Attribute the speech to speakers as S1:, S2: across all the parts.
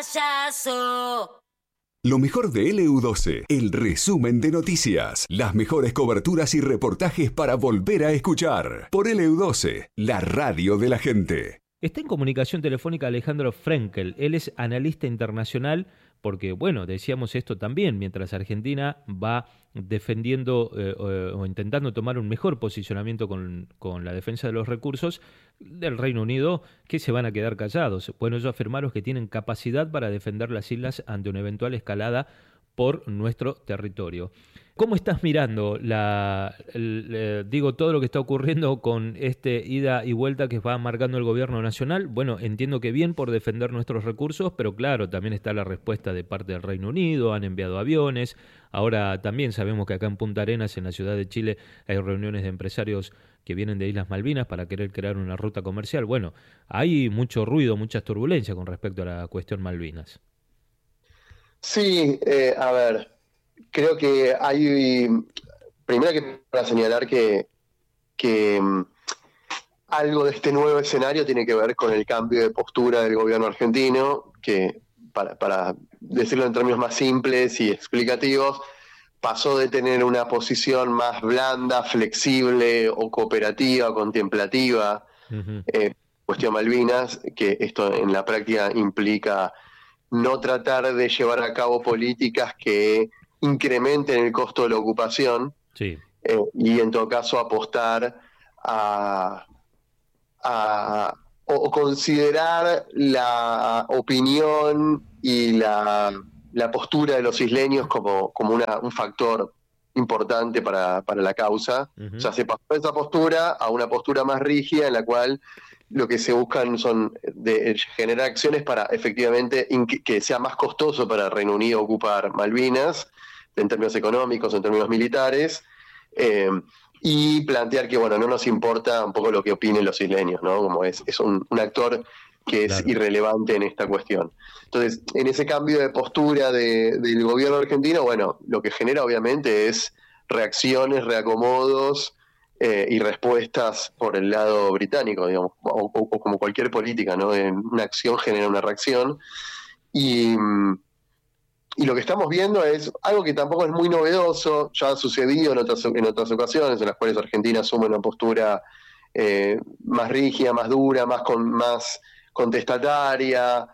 S1: payaso.
S2: Lo mejor de LU12, el resumen de noticias, las mejores coberturas y reportajes para volver a escuchar. Por LU12, la radio de la gente.
S3: Está en comunicación telefónica Alejandro Frenkel. Él es analista internacional porque, bueno, decíamos esto también, mientras Argentina va defendiendo o intentando tomar un mejor posicionamiento con la defensa de los recursos del Reino Unido, que se van a quedar callados. Bueno, ellos afirmaron que tienen capacidad para defender las islas ante una eventual escalada por nuestro territorio. ¿Cómo estás mirando todo lo que está ocurriendo con este ida y vuelta que va marcando el gobierno nacional? Bueno, entiendo que bien por defender nuestros recursos, pero claro, también está la respuesta de parte del Reino Unido, han enviado aviones. Ahora también sabemos que acá en Punta Arenas, en la ciudad de Chile, hay reuniones de empresarios que vienen de Islas Malvinas para querer crear una ruta comercial. Bueno, hay mucho ruido, muchas turbulencias con respecto a la cuestión Malvinas.
S4: Sí, a ver, creo que hay, primero que para señalar que algo de este nuevo escenario tiene que ver con el cambio de postura del gobierno argentino, que para decirlo en términos más simples y explicativos, pasó de tener una posición más blanda, flexible o cooperativa, o contemplativa, cuestión Malvinas, que esto en la práctica implica no tratar de llevar a cabo políticas que incrementen el costo de la ocupación, sí. Y en todo caso apostar o considerar la opinión y la postura de los isleños como un factor importante para la causa. O sea, se pasó de esa postura a una postura más rígida en la cual lo que se buscan son generar acciones para efectivamente que sea más costoso para el Reino Unido ocupar Malvinas, en términos económicos, en términos militares, y plantear que, bueno, no nos importa un poco lo que opinen los isleños, ¿no? Como es un actor que es irrelevante en esta cuestión. Entonces, en ese cambio de postura del gobierno argentino, bueno, lo que genera obviamente es reacciones, reacomodos, y respuestas por el lado británico, digamos, o como cualquier política, ¿no? Una acción genera una reacción, y lo que estamos viendo es algo que tampoco es muy novedoso, ya ha sucedido en otras ocasiones en las cuales Argentina asume una postura más rígida, más dura, más contestataria,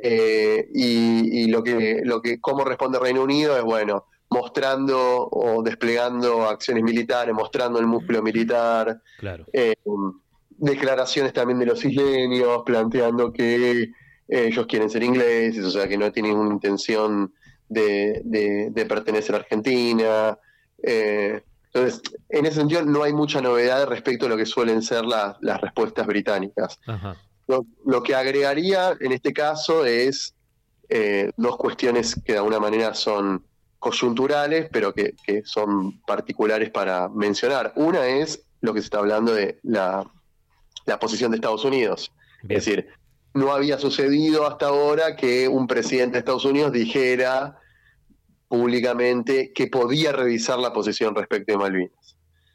S4: y cómo responde Reino Unido es, bueno, mostrando o desplegando acciones militares, mostrando el músculo militar, claro. Declaraciones también de los isleños, planteando que ellos quieren ser ingleses, o sea, que no tienen una intención de pertenecer a Argentina. Entonces, en ese sentido no hay mucha novedad respecto a lo que suelen ser las respuestas británicas. Lo que agregaría en este caso es dos cuestiones que de alguna manera son coyunturales, pero que son particulares para mencionar. Una es lo que se está hablando de la posición de Estados Unidos. Bien. Es decir, no había sucedido hasta ahora que un presidente de Estados Unidos dijera públicamente que podía revisar la posición respecto de Malvinas.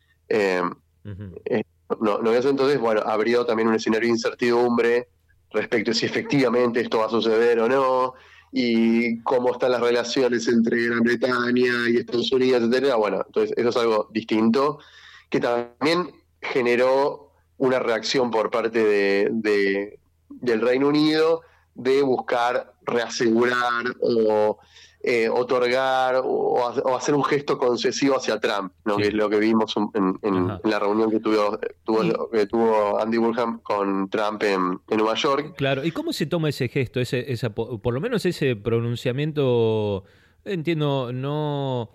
S4: No, eso entonces, bueno, abrió también un escenario de incertidumbre respecto de si efectivamente esto va a suceder o no, y cómo están las relaciones entre Gran Bretaña y Estados Unidos, etcétera. Bueno, entonces eso es algo distinto, que también generó una reacción por parte del Reino Unido de buscar reasegurar o otorgar o hacer un gesto concesivo hacia Trump, ¿no? Sí. Que es lo que vimos en la reunión que tuvo Andy Burnham con Trump en Nueva York.
S3: Claro, ¿y cómo se toma ese gesto, por lo menos ese pronunciamiento? Entiendo, no,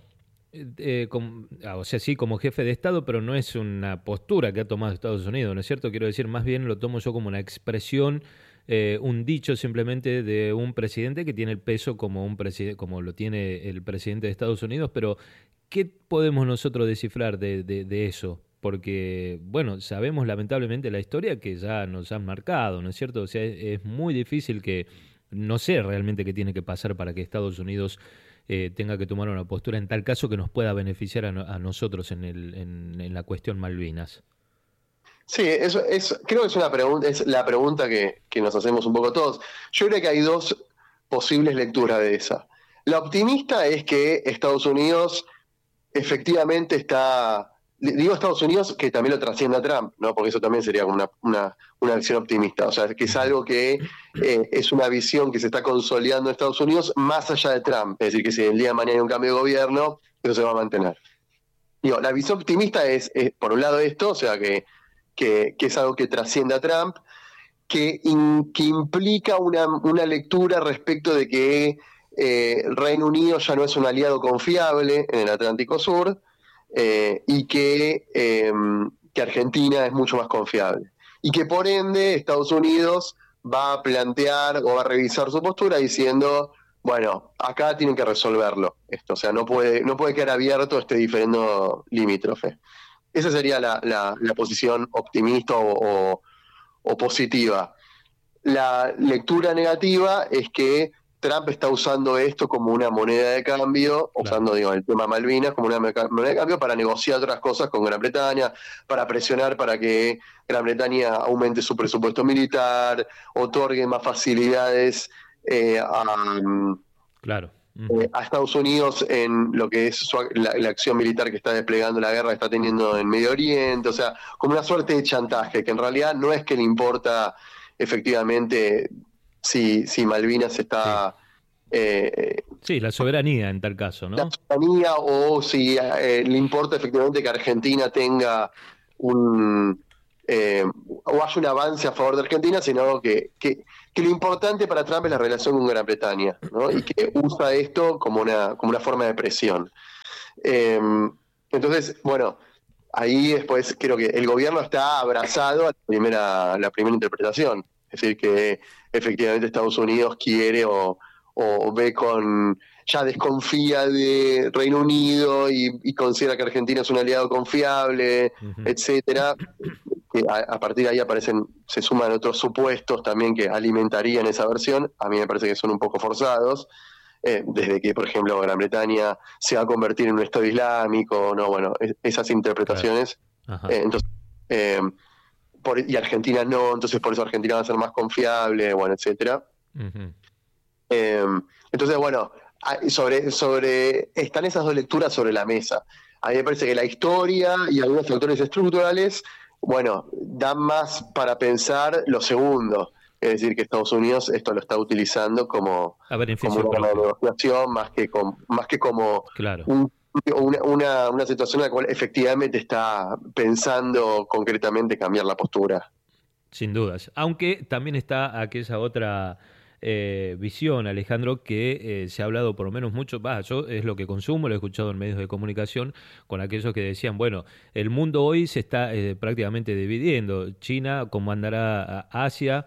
S3: o sea, sí, como jefe de Estado, pero no es una postura que ha tomado Estados Unidos, ¿no es cierto? Quiero decir, más bien lo tomo yo como una expresión, un dicho simplemente de un presidente que tiene el peso como como lo tiene el presidente de Estados Unidos, pero ¿qué podemos nosotros descifrar de eso? Porque, bueno, sabemos lamentablemente la historia que ya nos han marcado, ¿no es cierto? O sea, es muy difícil no sé realmente qué tiene que pasar para que Estados Unidos tenga que tomar una postura en tal caso que nos pueda beneficiar a nosotros en la cuestión Malvinas.
S4: Sí, creo que es la pregunta que nos hacemos un poco todos. Yo creo que hay dos posibles lecturas de esa. La optimista es que Estados Unidos efectivamente está, digo Estados Unidos que también lo trascienda a Trump, ¿no? Porque eso también sería como una acción optimista, o sea, que es algo que es una visión que se está consolidando en Estados Unidos más allá de Trump, es decir, que si el día de mañana hay un cambio de gobierno, eso se va a mantener. Digo, la visión optimista es por un lado esto, o sea, que es algo que trasciende a Trump, que implica una lectura respecto de que Reino Unido ya no es un aliado confiable en el Atlántico Sur y que Argentina es mucho más confiable. Y que por ende Estados Unidos va a plantear o va a revisar su postura diciendo, bueno, acá tienen que resolverlo esto, o sea, no puede quedar abierto este diferendo limítrofe. Esa sería la posición optimista o positiva. La lectura negativa es que Trump está usando esto como una moneda de cambio, usando el tema Malvinas como una moneda de cambio para negociar otras cosas con Gran Bretaña, para presionar para que Gran Bretaña aumente su presupuesto militar, otorgue más facilidades a Estados Unidos en lo que es la acción militar que está desplegando, la guerra que está teniendo en Medio Oriente, o sea, como una suerte de chantaje, que en realidad no es que le importa efectivamente si Malvinas está...
S3: la soberanía en tal caso, ¿no?
S4: La soberanía o si le importa efectivamente que Argentina tenga o haya un avance a favor de Argentina, sino que lo importante para Trump es la relación con Gran Bretaña, ¿no? Y que usa esto como una forma de presión. Entonces, bueno, ahí después creo que el gobierno está abrazado a la primera interpretación. Es decir, que efectivamente Estados Unidos quiere o ve ya desconfía de Reino Unido y considera que Argentina es un aliado confiable, etcétera. Que a partir de ahí se suman otros supuestos también que alimentarían esa versión. A mí me parece que son un poco forzados, desde que, por ejemplo, Gran Bretaña se va a convertir en un Estado islámico, ¿no? Bueno, esas interpretaciones. Entonces, y Argentina no, entonces por eso Argentina va a ser más confiable, bueno, etcétera. Entonces, bueno, están esas dos lecturas sobre la mesa. A mí me parece que la historia y algunos factores estructurales, bueno, dan más para pensar lo segundo. Es decir, que Estados Unidos esto lo está utilizando como una negociación más que como una situación en la cual efectivamente está pensando concretamente cambiar la postura.
S3: Sin dudas. Aunque también está aquella otra visión, Alejandro, que se ha hablado por lo menos mucho, yo es lo que consumo, lo he escuchado en medios de comunicación, con aquellos que decían, bueno, el mundo hoy se está prácticamente dividiendo. China comandará a Asia,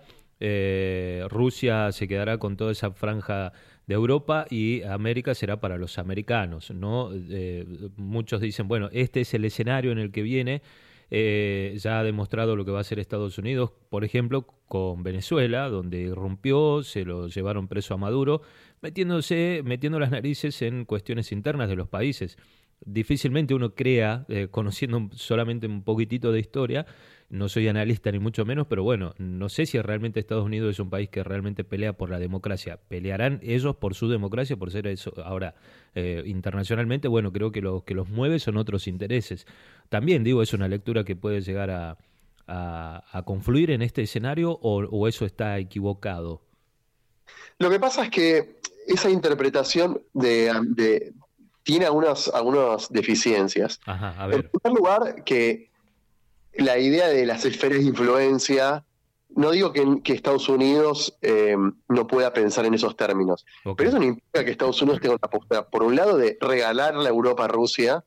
S3: Rusia se quedará con toda esa franja de Europa y América será para los americanos, ¿no? Muchos dicen, bueno, este es el escenario en el que viene. Ya ha demostrado lo que va a hacer Estados Unidos, por ejemplo, con Venezuela, donde irrumpió, se lo llevaron preso a Maduro, metiendo las narices en cuestiones internas de los países. Difícilmente uno crea, conociendo solamente un poquitito de historia, no soy analista ni mucho menos, pero bueno, no sé si realmente Estados Unidos es un país que realmente pelea por la democracia. ¿Pelearán ellos por su democracia, por ser eso? Ahora, internacionalmente, bueno, creo que lo que los mueve son otros intereses. También, digo, es una lectura que puede llegar a confluir en este escenario o eso está equivocado.
S4: Lo que pasa es que esa interpretación tiene algunas deficiencias.
S3: Ajá, a ver.
S4: En primer lugar, que la idea de las esferas de influencia, no digo que Estados Unidos no pueda pensar en esos términos, pero eso no implica que Estados Unidos tenga una postura, por un lado, de regalar la Europa a Rusia.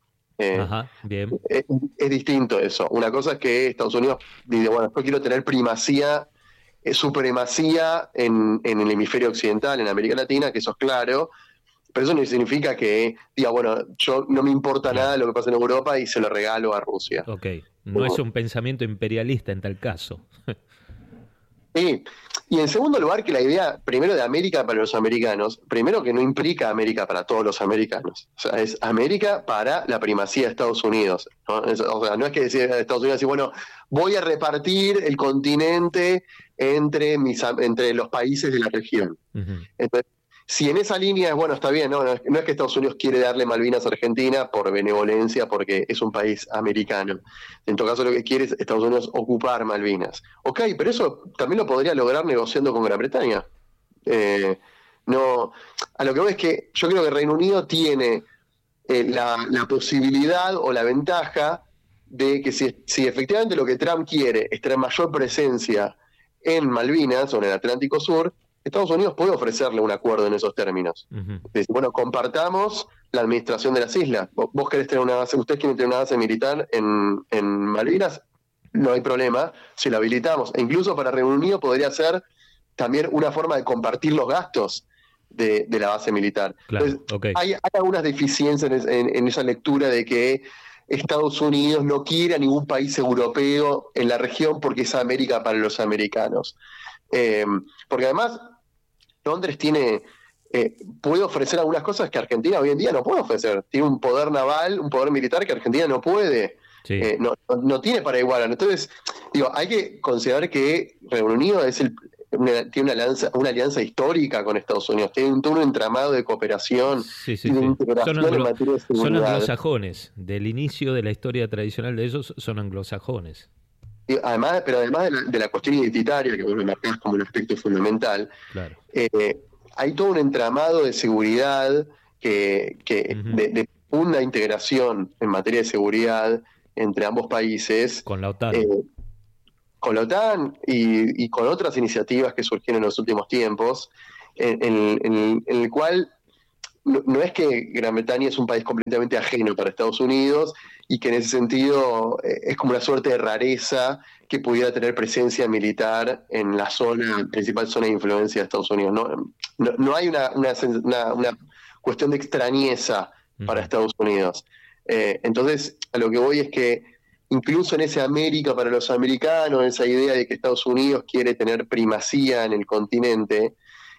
S3: Bien.
S4: Es distinto eso. Una cosa es que Estados Unidos dice, bueno, yo quiero tener primacía, supremacía en el hemisferio occidental, en América Latina, que eso es claro, pero eso no significa que diga, bueno, yo no me importa nada lo que pasa en Europa y se lo regalo a Rusia.
S3: No es un pensamiento imperialista en tal caso.
S4: Sí. Y en segundo lugar, que la idea, primero, de América para los americanos, primero que no implica América para todos los americanos. O sea, es América para la primacía de Estados Unidos, ¿no? O sea, no es que decir Estados Unidos, y bueno, voy a repartir el continente entre los países de la región. Uh-huh. Entonces, si en esa línea es, bueno, está bien, no es que Estados Unidos quiere darle Malvinas a Argentina por benevolencia, porque es un país americano. En todo caso, lo que quiere es Estados Unidos ocupar Malvinas. Ok, pero eso también lo podría lograr negociando con Gran Bretaña. No, a lo que voy es que yo creo que Reino Unido tiene la posibilidad o la ventaja de que si efectivamente lo que Trump quiere es tener mayor presencia en Malvinas o en el Atlántico Sur, Estados Unidos puede ofrecerle un acuerdo en esos términos. Uh-huh. Decir, bueno, compartamos la administración de las islas. Vos querés tener una base, ustedes quieren tener una base militar en Malvinas, no hay problema, si la habilitamos. E incluso para Reino Unido podría ser también una forma de compartir los gastos de la base militar.
S3: Claro,
S4: entonces,
S3: okay.
S4: Hay algunas deficiencias en esa lectura de que Estados Unidos no quiere a ningún país europeo en la región porque es América para los americanos. Porque además Londres puede ofrecer algunas cosas que Argentina hoy en día no puede ofrecer. Tiene un poder naval, un poder militar que Argentina no puede. Sí. No tiene para igualar. Entonces, hay que considerar que Reino Unido tiene una alianza histórica con Estados Unidos, tiene todo un entramado de cooperación.
S3: Sí. En materia de seguridad. Son anglosajones. Del inicio de la historia tradicional de ellos, son anglosajones.
S4: Además de la cuestión identitaria, que vos me marcás como un aspecto fundamental, claro. Hay todo un entramado de seguridad uh-huh. de profunda integración en materia de seguridad entre ambos países.
S3: Con la OTAN.
S4: Con la OTAN y con otras iniciativas que surgieron en los últimos tiempos, en el cual no es que Gran Bretaña es un país completamente ajeno para Estados Unidos y que en ese sentido es como una suerte de rareza que pudiera tener presencia militar en la principal zona de influencia de Estados Unidos. No hay una cuestión de extrañeza para Estados Unidos. Entonces, a lo que voy es que incluso en ese América para los americanos, esa idea de que Estados Unidos quiere tener primacía en el continente,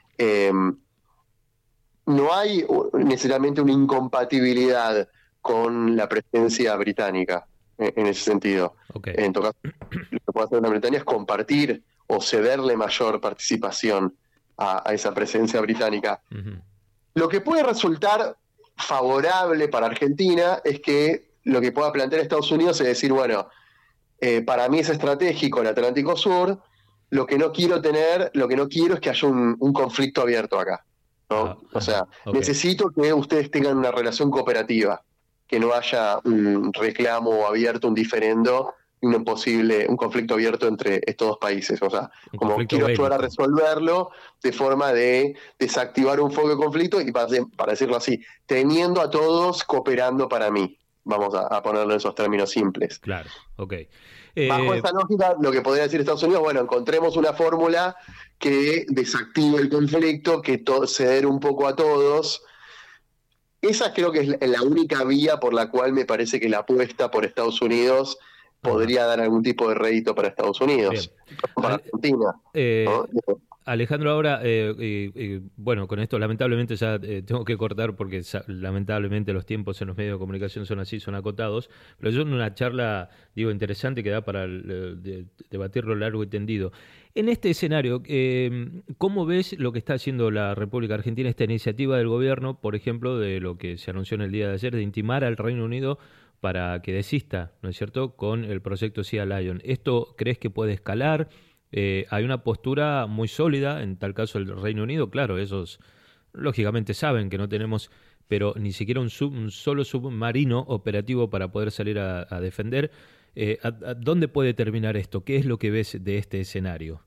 S4: no hay necesariamente una incompatibilidad con la presencia británica en ese sentido. Okay. En todo caso, lo que puede hacer Gran Bretaña es compartir o cederle mayor participación a esa presencia británica. Uh-huh. Lo que puede resultar favorable para Argentina es que lo que pueda plantear Estados Unidos es decir, bueno, para mí es estratégico el Atlántico Sur, lo que no quiero es que haya un conflicto abierto acá, ¿no? O sea, okay. Necesito que ustedes tengan una relación cooperativa, que no haya un reclamo abierto, un diferendo, un conflicto abierto entre estos dos países. O sea, como quiero ayudar a resolverlo de forma de desactivar un foco de conflicto y para decirlo así, teniendo a todos cooperando para mí. Vamos a ponerlo en esos términos simples.
S3: Claro, ok.
S4: Bajo esa lógica, lo que podría decir Estados Unidos, bueno, encontremos una fórmula que desactive el conflicto, que ceder un poco a todos. Esa creo que es la única vía por la cual me parece que la apuesta por Estados Unidos podría dar algún tipo de rédito para Estados Unidos, para Argentina. ¿No?
S3: Alejandro, ahora, bueno, con esto lamentablemente ya tengo que cortar porque lamentablemente los tiempos en los medios de comunicación son así, son acotados, pero yo en una charla, interesante que da para debatirlo largo y tendido. En este escenario, ¿cómo ves lo que está haciendo la República Argentina, esta iniciativa del gobierno, por ejemplo, de lo que se anunció en el día de ayer, de intimar al Reino Unido para que desista, ¿no es cierto?, con el proyecto Sea Lion? ¿Esto crees que puede escalar? Hay una postura muy sólida, en tal caso el Reino Unido, claro, ellos lógicamente saben que no tenemos, pero ni siquiera un solo submarino operativo para poder salir a defender. ¿A dónde puede terminar esto? ¿Qué es lo que ves de este escenario?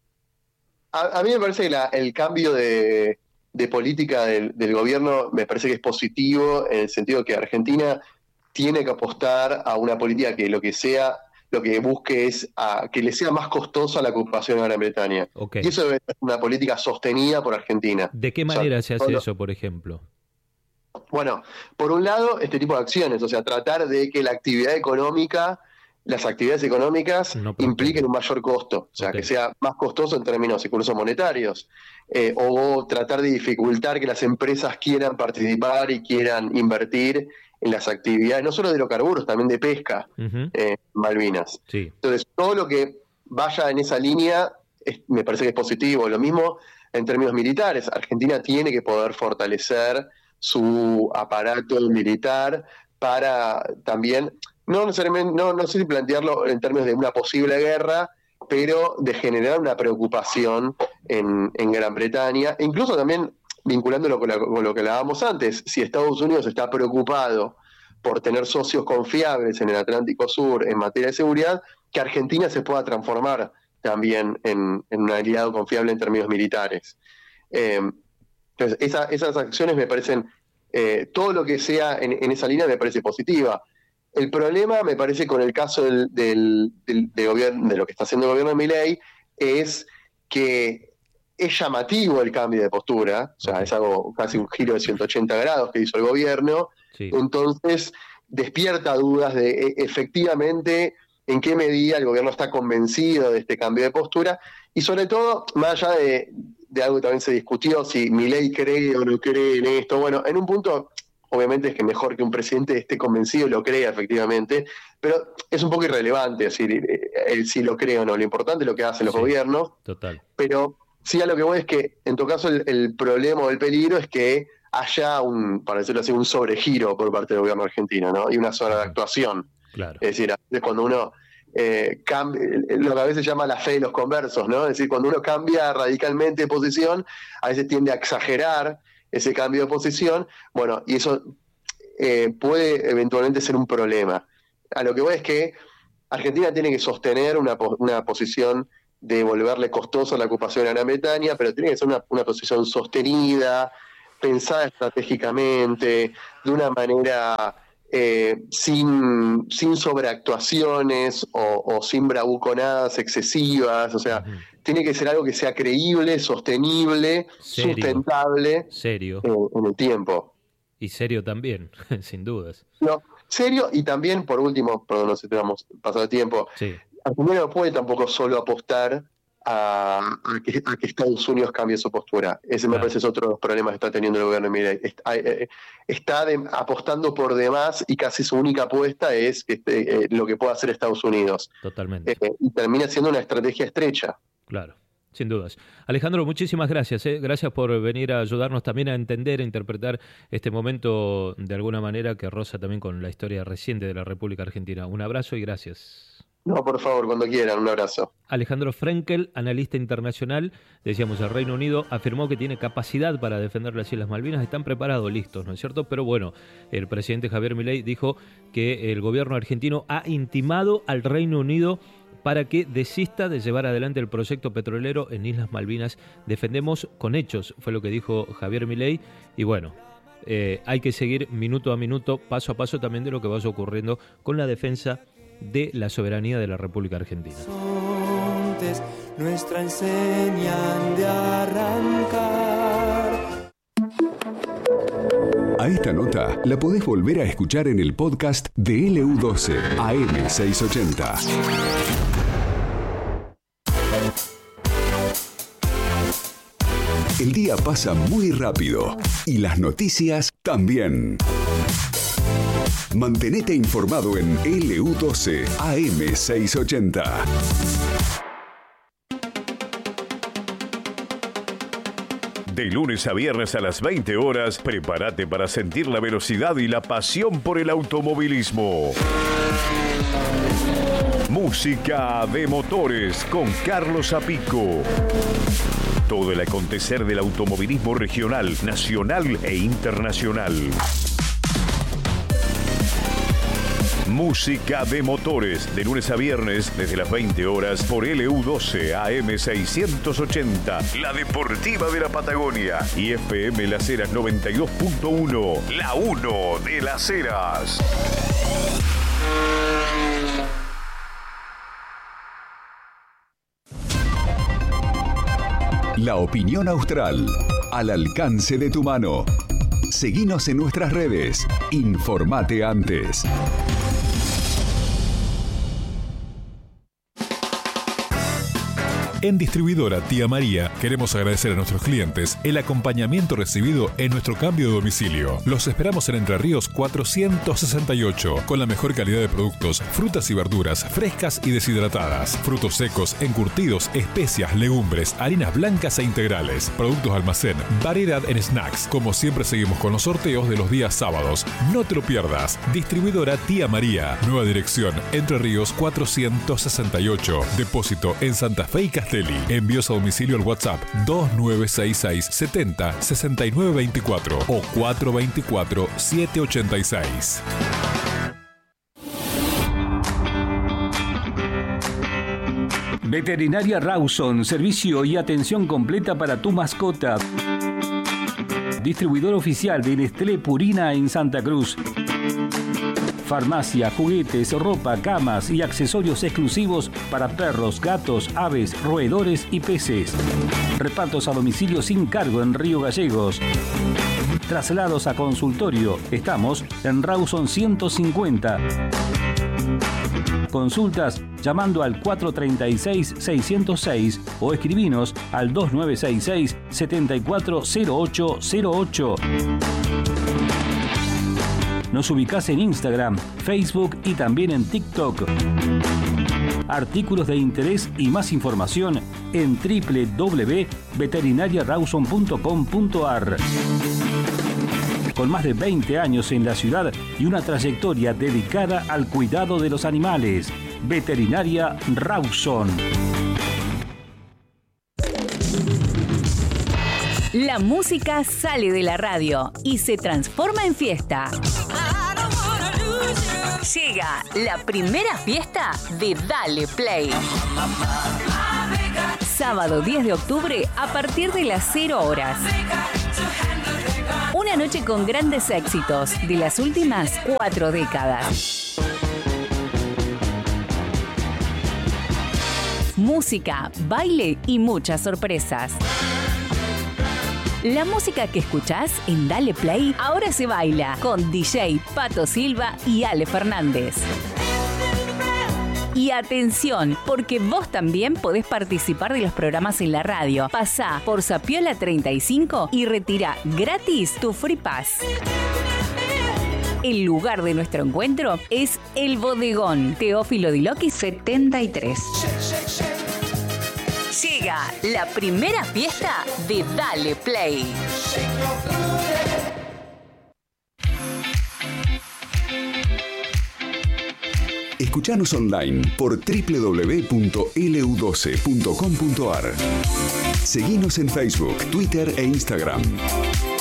S4: A mí me parece que el cambio de política del gobierno me parece que es positivo, en el sentido que Argentina tiene que apostar a una política que lo que busque es que le sea más costosa la ocupación de Gran Bretaña. Okay. Y eso debe ser una política sostenida por Argentina.
S3: ¿De qué manera se hace eso, por ejemplo?
S4: Bueno, por un lado, este tipo de acciones, o sea, tratar de que la actividad económica las actividades económicas impliquen un mayor costo, o sea, que sea más costoso en términos incluso monetarios, o tratar de dificultar que las empresas quieran participar y quieran invertir en las actividades, no solo de hidrocarburos, también de pesca, Malvinas.
S3: Sí.
S4: Entonces, todo lo que vaya en esa línea me parece que es positivo. Lo mismo en términos militares. Argentina tiene que poder fortalecer su aparato militar para también, no necesariamente, no sé si plantearlo en términos de una posible guerra, pero de generar una preocupación en Gran Bretaña, e incluso también vinculándolo con lo que hablábamos antes. Si Estados Unidos está preocupado por tener socios confiables en el Atlántico Sur en materia de seguridad, que Argentina se pueda transformar también en un aliado confiable en términos militares. Entonces, esas acciones me parecen, todo lo que sea en esa línea me parece positiva. El problema, me parece, con el caso del gobierno, de lo que está haciendo el gobierno de Milei, es que es llamativo el cambio de postura, o sea, es algo casi un giro de 180 grados que hizo el gobierno. Sí. Entonces despierta dudas de efectivamente en qué medida el gobierno está convencido de este cambio de postura, y sobre todo, más allá de algo que también se discutió, si Milei cree o no cree en esto. Bueno, en un punto, obviamente es que mejor que un presidente esté convencido y lo crea efectivamente, pero es un poco irrelevante decir él sí lo cree o no. Lo importante es lo que hacen los gobiernos. Total. Pero sí, a lo que voy es que, en todo caso, el problema o el peligro es que haya para decirlo así, un sobregiro por parte del gobierno argentino, ¿no? Y una sobreactuación. Claro. Es decir, cuando uno cambia, lo que a veces se llama la fe de los conversos, ¿no? Es decir, cuando uno cambia radicalmente de posición, a veces tiende a exagerar ese cambio de posición, bueno, y eso puede eventualmente ser un problema. A lo que voy es que Argentina tiene que sostener una posición de volverle costosa la ocupación de Gran Bretaña, pero tiene que ser una posición sostenida, pensada estratégicamente, de una manera sin sobreactuaciones o sin bravuconadas excesivas. O sea, tiene que ser algo que sea creíble, sostenible, serio, sustentable,
S3: serio,
S4: en el tiempo.
S3: Y serio también, sin dudas.
S4: No, serio, y también, por último, perdón, no sé si te vamos pasado el tiempo, sí. Argentina no puede tampoco solo apostar a que Estados Unidos cambie su postura. Ese me parece es otro de los problemas que está teniendo el gobierno de Milei. Está apostando por demás, y casi su única apuesta es lo que pueda hacer Estados Unidos.
S3: Totalmente.
S4: Y termina siendo una estrategia estrecha.
S3: Claro, sin dudas. Alejandro, muchísimas gracias. Gracias por venir a ayudarnos también a entender, a interpretar este momento de alguna manera que roza también con la historia reciente de la República Argentina. Un abrazo y gracias.
S4: No, por favor, cuando quieran, un abrazo.
S3: Alejandro Frenkel, analista internacional, decíamos, el Reino Unido afirmó que tiene capacidad para defender las Islas Malvinas, están preparados, listos, ¿no es cierto? Pero bueno, el presidente Javier Milei dijo que el gobierno argentino ha intimado al Reino Unido para que desista de llevar adelante el proyecto petrolero en Islas Malvinas. Defendemos con hechos, fue lo que dijo Javier Milei, y bueno, hay que seguir minuto a minuto, paso a paso también de lo que vaya ocurriendo con la defensa de la soberanía de la República Argentina. Nuestra enseñan de
S2: arrancar. A esta nota la podés volver a escuchar en el podcast de LU12 AM680. El día pasa muy rápido y las noticias también. Mantenete informado en LU12 AM680. De lunes a viernes a las 20 horas, prepárate para sentir la velocidad y la pasión por el automovilismo. Música de motores con Carlos Zapico. Todo el acontecer del automovilismo regional, nacional e internacional. Música de motores, de lunes a viernes desde las 20 horas por LU12 AM680, la deportiva de la Patagonia, y FM Las Heras 92.1, la 1 de Las Heras. La opinión austral, al alcance de tu mano. Seguinos en nuestras redes. Informate antes.
S1: En Distribuidora Tía María queremos agradecer a nuestros clientes el acompañamiento recibido en nuestro cambio de domicilio. Los esperamos en Entre Ríos 468, con la mejor calidad de productos, frutas y verduras frescas y deshidratadas, frutos secos, encurtidos, especias, legumbres, harinas blancas e integrales, productos de almacén, variedad en snacks. Como siempre seguimos con los sorteos de los días sábados. No te lo pierdas. Distribuidora Tía María. Nueva dirección, Entre Ríos 468. Depósito en Santa Fe y Castelli. Envíos a domicilio al WhatsApp 2966 70 69 24 o 424 786.
S5: Veterinaria Rawson, servicio y atención completa para tu mascota. Distribuidor oficial de Nestlé Purina en Santa Cruz. Farmacia, juguetes, ropa, camas y accesorios exclusivos para perros, gatos, aves, roedores y peces. Repartos a domicilio sin cargo en Río Gallegos. Traslados a consultorio. Estamos en Rawson 150. Consultas llamando al 436-606 o escribinos al 2966-740808. Nos ubicás en Instagram, Facebook y también en TikTok. Artículos de interés y más información en www.veterinariarawson.com.ar. Con más de 20 años en la ciudad y una trayectoria dedicada al cuidado de los animales. Veterinaria Rawson.
S6: La música sale de la radio y se transforma en fiesta. Llega la primera fiesta de Dale Play. Sábado 10 de octubre a partir de las 0 horas. Una noche con grandes éxitos de las últimas 4 décadas. Música, baile y muchas sorpresas. La música que escuchás en Dale Play ahora se baila con DJ Pato Silva y Ale Fernández. Y atención, porque vos también podés participar de los programas en la radio. Pasá por Sapiola 35 y retira gratis tu Free Pass. El lugar de nuestro encuentro es El Bodegón, Teófilo Diloqui 73. Llega la primera fiesta de Dale Play.
S7: Escuchanos online por www.lu12.com.ar. Seguinos en Facebook, Twitter e Instagram.